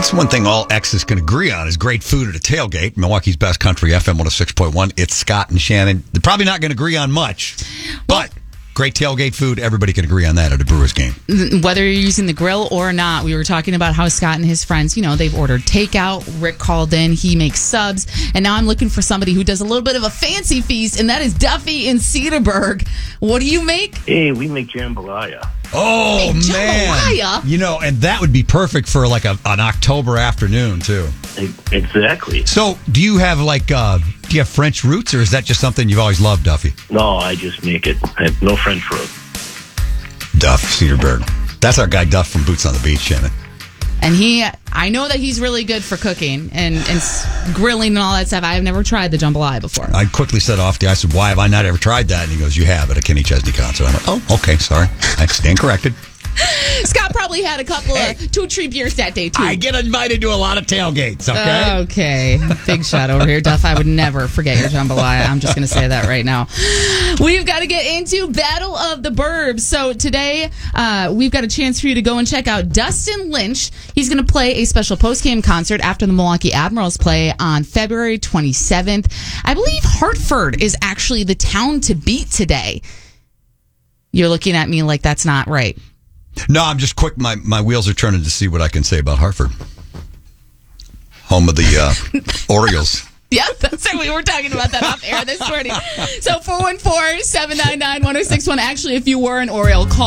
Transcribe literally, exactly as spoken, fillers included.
That's one thing all exes can agree on is great food at a tailgate. Milwaukee's best country, F M one oh six point one. It's Scott and Shannon. They're probably not going to agree on much, but great tailgate food, everybody can agree on that at a Brewers game. Whether you're using the grill or not, we were talking about how Scott and his friends, you know, they've ordered takeout. Rick called in, he makes subs, and now I'm looking for somebody who does a little bit of a fancy feast, and that is Duffy in Cedarburg. What do you make? Hey, we make jambalaya. Oh, Hey, man. jambalaya? You know, and that would be perfect for like a, an October afternoon, too. Exactly. So, do you have like, uh, do you have French roots, or is that just something you've always loved, Duffy? No, I just make it. I have no French root. Duff, Cedarburg. That's our guy Duff from Boots on the Beach, Shannon. And he, I know that he's really good for cooking and, and s- grilling and all that stuff. I've never tried the jambalaya before. I quickly said off the I said, why have I not ever tried that? And he goes, you have at a Kenny Chesney concert. I'm like, oh, okay, sorry. I stand corrected. Scott probably had a couple Hey. of two tree beers that day, too. I get invited to a lot of tailgates, okay? Okay. Big shot over here. Duff, I would never forget your jambalaya. I'm just going to say that right now. We've got to get into Battle of the Burbs. So today, uh, we've got a chance for you to go and check out Dustin Lynch. He's going to play a special post-game concert after the Milwaukee Admirals play on February twenty-seventh. I believe Hartford is actually the town to beat today. You're looking at me like that's not right. No, I'm just quick. My, my wheels are turning to see what I can say about Hartford. Home of the uh, Orioles. Yeah, that's right. We were talking about that off air this morning. So four one four, seven nine nine, one oh six one. Actually, if you were an Oriole, call